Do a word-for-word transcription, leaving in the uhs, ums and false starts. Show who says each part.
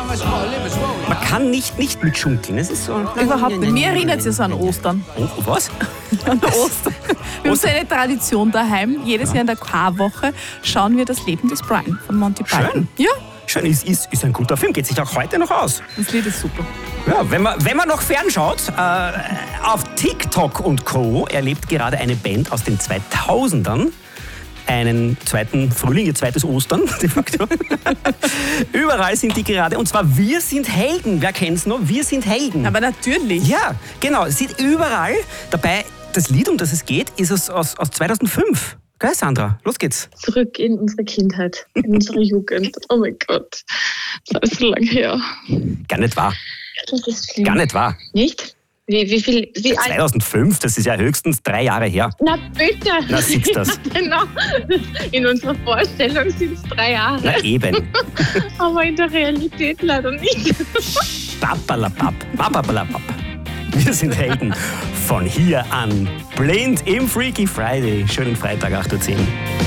Speaker 1: Man kann nicht nicht mitschunkeln. Das ist so.
Speaker 2: Überhaupt nicht. Mir erinnert es an Ostern.
Speaker 1: Oh, was?
Speaker 2: An Ostern. Wir haben so eine Tradition daheim. Jedes Jahr in der Karwoche schauen wir das Leben des Brian von Monty Python.
Speaker 1: Schön.
Speaker 2: Ja.
Speaker 1: Schön, ist, ist, ist ein guter Film. Geht sich auch heute noch aus.
Speaker 2: Das Lied ist super.
Speaker 1: Ja, wenn man, wenn man noch fernschaut, äh, auf TikTok und Co. erlebt gerade eine Band aus den zweitausendern einen zweiten Frühling, ihr zweites Ostern, de facto. Überall sind die gerade, und zwar Wir sind Helden. Wer kennt's noch? Wir sind Helden.
Speaker 2: Aber natürlich.
Speaker 1: Ja, genau, es sieht überall. Dabei, das Lied, um das es geht, ist aus, aus, aus zweitausendfünf. Gell, Sandra? Los geht's.
Speaker 3: Zurück in unsere Kindheit, in unsere Jugend. Oh mein Gott, das ist so lange her.
Speaker 1: Gar nicht wahr.
Speaker 3: Das ist schlimm.
Speaker 1: Gar nicht wahr.
Speaker 3: Nicht? Wie, wie viel? Wie alt?
Speaker 1: zweitausendfünf, das ist ja höchstens drei Jahre her.
Speaker 3: Na bitte!
Speaker 1: Na, siehst das.
Speaker 3: Genau. In unserer Vorstellung sind es drei Jahre.
Speaker 1: Na eben.
Speaker 3: Aber in der Realität leider nicht.
Speaker 1: Papalapap, papapalapap. Wir sind Helden. Von hier an blind im Freaky Friday. Schönen Freitag, acht Uhr zehn.